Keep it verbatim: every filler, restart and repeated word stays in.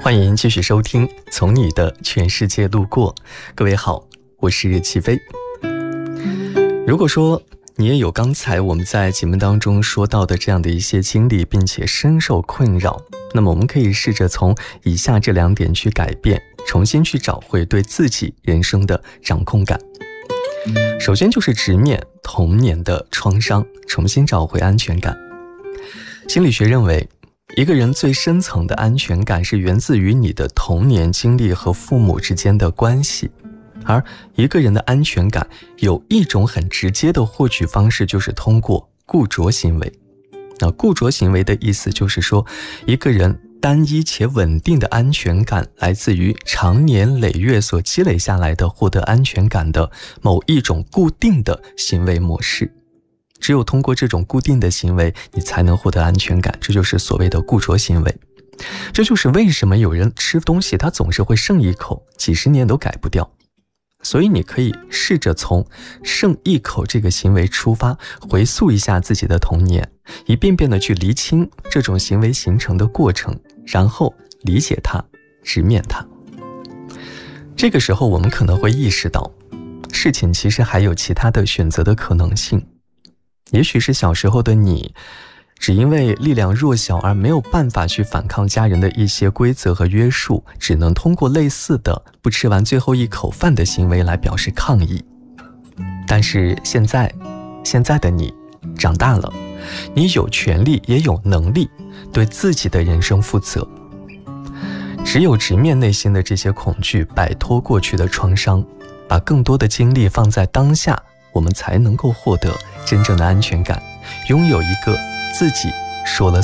欢迎继续收听从你的全世界路过。各位好，我是齐飞。如果说你也有刚才我们在节目当中说到的这样的一些经历，并且深受困扰，那么我们可以试着从以下这两点去改变，重新去找回对自己人生的掌控感。首先就是直面童年的创伤，重新找回安全感。心理学认为，一个人最深层的安全感是源自于你的童年经历和父母之间的关系，而一个人的安全感有一种很直接的获取方式，就是通过固着行为。那固着行为的意思就是说，一个人单一且稳定的安全感来自于长年累月所积累下来的获得安全感的某一种固定的行为模式。只有通过这种固定的行为，你才能获得安全感，这就是所谓的固着行为。这就是为什么有人吃东西他总是会剩一口，几十年都改不掉。所以你可以试着从剩一口这个行为出发，回溯一下自己的童年，一遍遍的去厘清这种行为形成的过程，然后理解它，直面它。这个时候我们可能会意识到，事情其实还有其他的选择的可能性。也许是小时候的你，只因为力量弱小而没有办法去反抗家人的一些规则和约束，只能通过类似的不吃完最后一口饭的行为来表示抗议。但是现在，现在的你长大了，你有权利也有能力对自己的人生负责。只有直面内心的这些恐惧，摆脱过去的创伤，把更多的精力放在当下，我们才能够获得真正的安全感，拥有一个自己说了